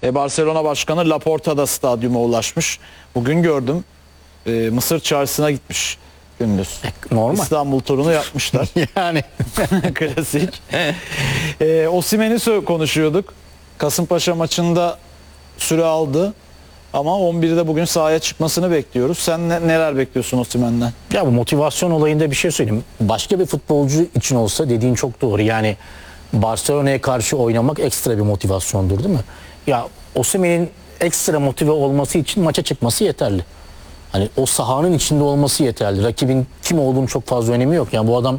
Barcelona Başkanı Laporta da stadyuma ulaşmış. Bugün gördüm. Mısır çarşısına gitmiş gündüz. Normal. İstanbul turunu yapmışlar. Yani Klasik. Osimhen'i konuşuyorduk. Kasımpaşa maçında süre aldı. Ama 11'de bugün sahaya çıkmasını bekliyoruz. Sen neler bekliyorsun Osimhen'den? ya bu motivasyon olayında bir şey söyleyeyim. Başka bir futbolcu için olsa dediğin çok doğru. Yani Barcelona'ya karşı oynamak ekstra bir motivasyondur değil mi? Ya Osimhen'in ekstra motive olması için maça çıkması yeterli. Hani o sahanın içinde olması yeterli. Rakibin kim olduğunu çok fazla önemi yok. Yani bu adam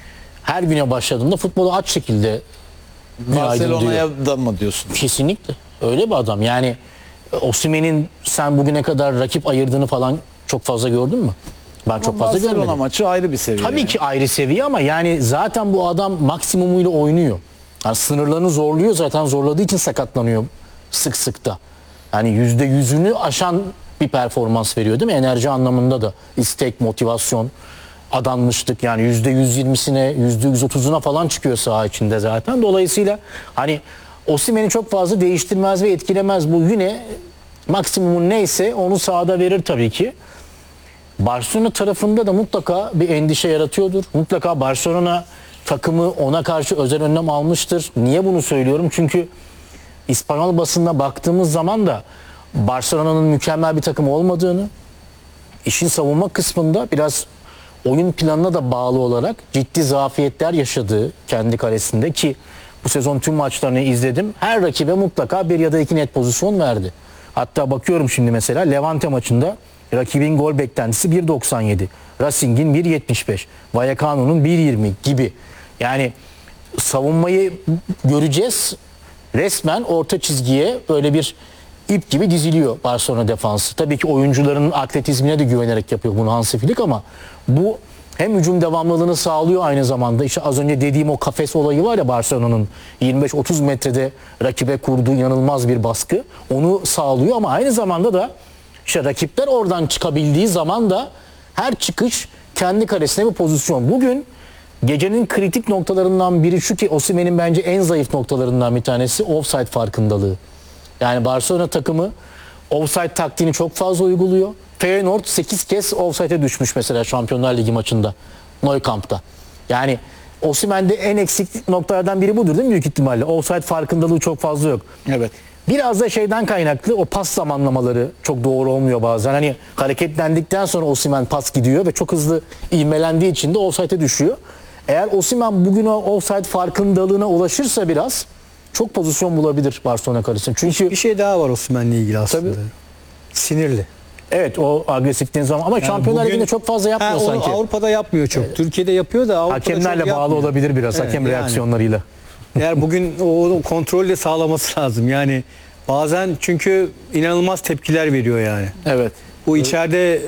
her güne başladığında futbolu aç şekilde Barcelona'ya da mı diyorsun? Kesinlikle. Öyle bir adam. Yani Osimhen'in sen bugüne kadar rakip ayırdığını falan çok fazla gördün mü? Ben çok fazla görmedim. Barcelona maçı ayrı bir seviye. Tabii ki ayrı seviye ama yani zaten bu adam maksimumuyla oynuyor. Yani sınırlarını zorluyor, zaten zorladığı için sakatlanıyor sık sık da. Yani %100'ünü aşan bir performans veriyor değil mi? Enerji anlamında da istek, motivasyon, adanmışlık, yani %120'sine, %130'una falan çıkıyor saha içinde zaten. Dolayısıyla hani Osimhen'i çok fazla değiştirmez ve etkilemez. Bu yine maksimumun neyse onu sahada verir tabii ki. Barcelona tarafında da mutlaka bir endişe yaratıyordur. Mutlaka Barcelona takımı ona karşı özel önlem almıştır. Niye bunu söylüyorum? Çünkü İspanyol basınına baktığımız zaman da Barcelona'nın mükemmel bir takım olmadığını, işin savunma kısmında biraz oyun planına da bağlı olarak ciddi zafiyetler yaşadığı kendi kalesinde, ki bu sezon tüm maçlarını izledim. Her rakibe mutlaka bir ya da iki net pozisyon verdi. Hatta bakıyorum şimdi mesela Levante maçında rakibin gol beklentisi 1.97, Racing'in 1.75, Vallecano'nun 1.20 gibi. Yani savunmayı göreceğiz. Resmen orta çizgiye böyle bir ip gibi diziliyor Barcelona defansı. Tabii ki oyuncuların atletizmine de güvenerek yapıyor bunu Hansi Flick, ama bu hem hücum devamlılığını sağlıyor, aynı zamanda işte az önce dediğim o kafes olayı var ya, Barcelona'nın 25-30 metrede rakibe kurduğu inanılmaz bir baskı, onu sağlıyor, ama aynı zamanda da işte rakipler oradan çıkabildiği zaman da her çıkış kendi kalesine bir pozisyon. Bugün gecenin kritik noktalarından biri şu ki Osimhen'in bence en zayıf noktalarından bir tanesi offside farkındalığı. Yani Barcelona takımı offside taktiğini çok fazla uyguluyor. Feyenoord 8 kez offside'e düşmüş mesela Şampiyonlar Ligi maçında Nou Camp'ta. Yani Osimhen'de en eksik noktalardan biri budur değil mi büyük ihtimalle? Offside farkındalığı çok fazla yok. Evet. Biraz da şeyden kaynaklı, o pas zamanlamaları çok doğru olmuyor bazen. Hani hareketlendikten sonra Osimhen pas gidiyor ve çok hızlı ivmelendiği için de offside'e düşüyor. Eğer Osimhen bugün o offside farkındalığına ulaşırsa biraz çok pozisyon bulabilir Barcelona karşısında. Çünkü Bir şey daha var Osimhen'le ilgili aslında. Tabii. Sinirli. evet, o agresifliğin zaman ama Şampiyonlar bugün- Ligi'nde çok fazla yapmıyor onu sanki. Avrupa'da yapmıyor çok. Türkiye'de yapıyor da Avrupa'da Hakemlerle çok bağlı yapmıyor. olabilir biraz, Evet, hakem yani. reaksiyonlarıyla. Eğer bugün o kontrolü de sağlaması lazım. Yani bazen çünkü inanılmaz tepkiler veriyor yani. Evet. Bu içeride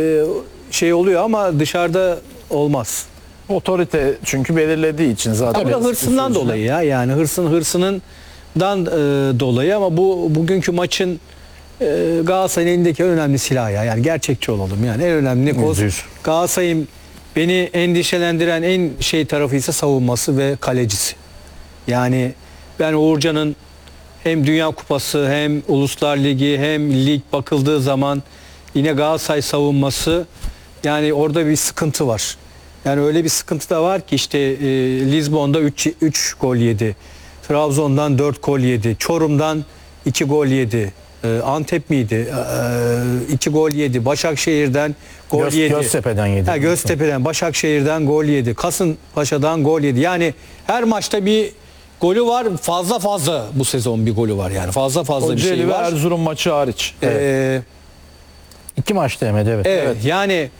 şey oluyor ama dışarıda olmaz. Otorite çünkü belirlediği için zaten. Bu da hırsından dolayı ya. Yani hırsından dolayı, ama bugünkü maçın Galatasaray'ın elindeki en önemli silah ya. Yani gerçekçi olalım. Yani en önemli koz %100. Galatasaray'ın beni endişelendiren en tarafı ise savunması ve kalecisi. Yani ben Uğurcan'ın hem Dünya Kupası hem Uluslar Ligi hem lig bakıldığı zaman yine Galatasaray savunması, yani orada bir sıkıntı var. Yani öyle bir sıkıntı da var ki işte Lizbon'da 3 gol yedi. Trabzon'dan 4 gol yedi. Çorum'dan 2 gol yedi. Antep miydi? 2 gol yedi. Başakşehir'den gol yedi. Göztepe'den yedi. Göztepe'den, Başakşehir'den gol yedi. Kasımpaşa'dan gol yedi. Yani her maçta bir golü var. Fazla bu sezon bir golü var yani. Fazla bir Kocaeli şey ve var. Erzurum maçı hariç. 2 maçta yemedi, evet. Evet. Yani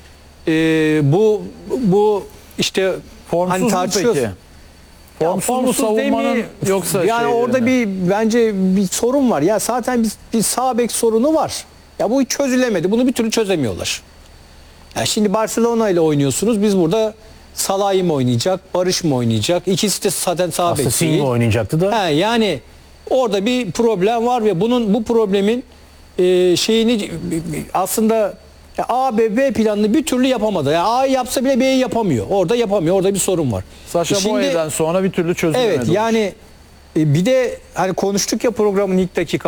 bu işte Formsuz hani mu tartışıyoruz. peki? Formsuz mu savunmanın demeyi- yoksa yani orada bence bir sorun var. Ya zaten bir sağ bek sorunu var. Ya bu hiç çözülemedi. Bunu bir türlü çözemiyorlar. Ya şimdi Barcelona ile oynuyorsunuz. Biz burada Salah mı oynayacak, Barış mı oynayacak? İkisi de zaten sağ bek. Aslında Singo oynayacaktı da. Yani orada bir problem var ve bu problemin şeyini aslında A, B planını bir türlü yapamadı. Yani A yapsa bile B'yi yapamıyor. Orada yapamıyor. Orada bir sorun var. Sacha Boey'den sonra bir türlü çözülemedi. Evet, yani bir de hani konuştuk ya programın ilk dakika